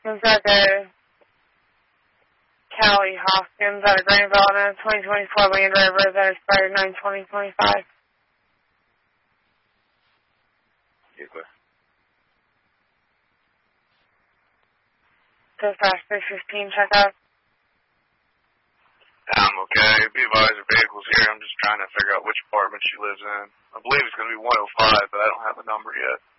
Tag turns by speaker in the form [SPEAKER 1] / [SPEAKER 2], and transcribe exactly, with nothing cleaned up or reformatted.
[SPEAKER 1] Is that the Callie Hoskins out of Greenville and a twenty twenty-four Land Rover that expired nine twenty twenty-five?
[SPEAKER 2] Okay.
[SPEAKER 1] Dispatch three fifteen, check out.
[SPEAKER 2] I'm okay. Be advised, her vehicle's here. I'm just trying to figure out which apartment she lives in. I believe it's going to be one oh five, but I don't have a number yet.